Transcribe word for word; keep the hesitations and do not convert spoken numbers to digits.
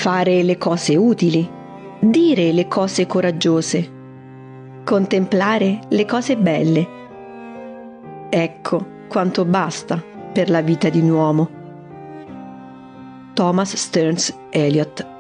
fare le cose utili, dire le cose coraggiose, contemplare le cose belle. Ecco quanto basta per la vita di un uomo. Thomas Stearns Eliot.